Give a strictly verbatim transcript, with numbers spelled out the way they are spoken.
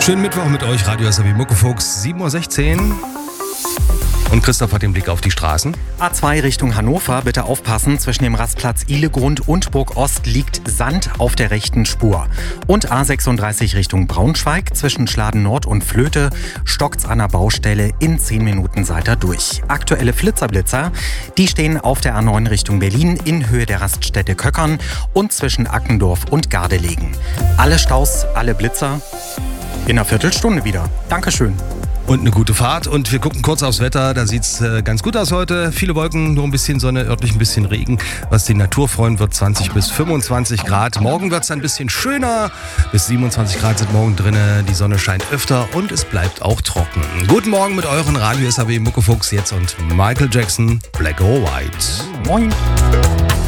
Schönen Mittwoch mit euch, Radio S R W Muckefuchs, sieben Uhr sechzehn. Und Christoph hat den Blick auf die Straßen. A zwei Richtung Hannover, bitte aufpassen. Zwischen dem Rastplatz Ihlegrund und Burg Ost liegt Sand auf der rechten Spur. Und A sechsunddreißig Richtung Braunschweig, zwischen Schladen Nord und Flöte, stockt's an der Baustelle. In zehn Minuten seid ihr durch. Aktuelle Flitzerblitzer, die stehen auf der A neun Richtung Berlin in Höhe der Raststätte Köckern und zwischen Ackendorf und Gardelegen. Alle Staus, alle Blitzer in einer Viertelstunde wieder. Dankeschön. Und eine gute Fahrt. Und wir gucken kurz aufs Wetter. Da sieht es äh, ganz gut aus heute. Viele Wolken, nur ein bisschen Sonne, örtlich ein bisschen Regen. Was die Natur freuen wird, zwanzig bis fünfundzwanzig Grad. Morgen wird es ein bisschen schöner. Bis siebenundzwanzig Grad sind morgen drin. Die Sonne scheint öfter und es bleibt auch trocken. Guten Morgen mit euren Radio S R W Muckefuchs jetzt und Michael Jackson, Black or White. Moin.